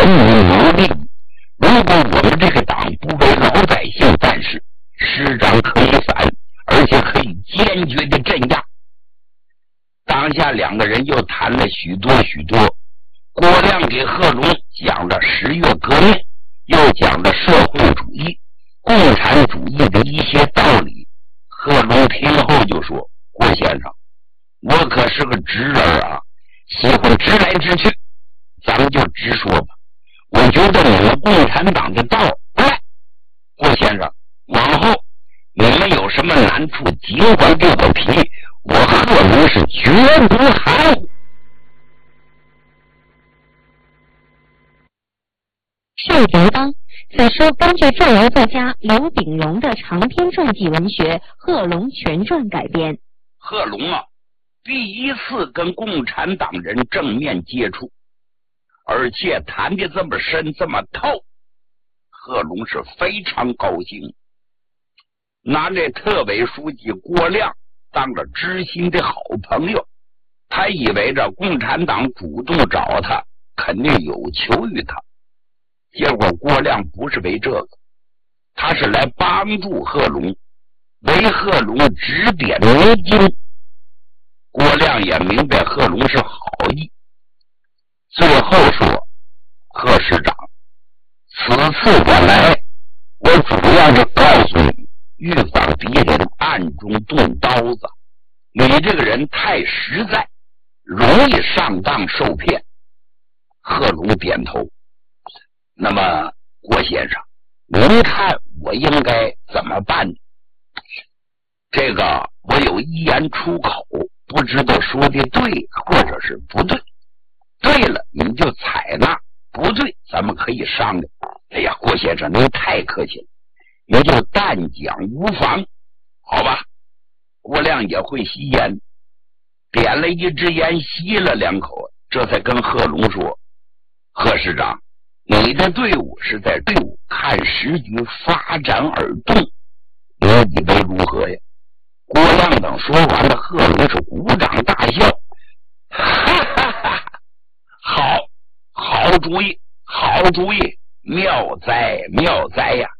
人民有利益。如果我们这个党不为老百姓办事，师长可以反，而且可以坚决的镇压。当下两个人又谈了许多。郭亮给贺龙讲了10月革命，又讲了社会主义、共产主义的一些道理。贺龙听后就说：“郭先生，我可是个直人啊，喜欢直来直去，咱们就直说吧。我觉得你们共产党的道不赖，郭先生，往后你们有什么难处，尽管给我提，我贺龙是绝不含糊。” 上田邦，此书根据著名作家刘炳荣的长篇传记文学《贺龙全传》改编。 贺龙啊，第一次跟共产党人正面接触，而且谈的这么深这么透，贺龙是非常高兴，拿这特委书记郭亮当了知心的好朋友。他以为这共产党主动找他，肯定有求于他。结果郭亮不是为这个，他是来帮助贺龙，为贺龙指点迷津。郭亮也明白贺龙是好意，最后说：“贺师长，此次我来，我主要是告诉你，预防别人暗中动刀子。你这个人太实在，容易上当受骗。”贺龙点头。那么郭先生，您看我应该怎么办？这个我有一言出口，不知道说的对或者是不对。对了您就采纳，不对咱们可以商量。哎呀，郭先生您太客气了，也就但讲无妨，好吧？郭亮也会吸烟，点了一支烟，吸了2口，这才跟贺龙说：“贺师长，你的队伍是在队伍看时局发展而动，你以为如何呀？”郭亮等说完了，贺龙是鼓掌大笑：“哈哈哈，好主意，好主意，妙哉妙哉呀！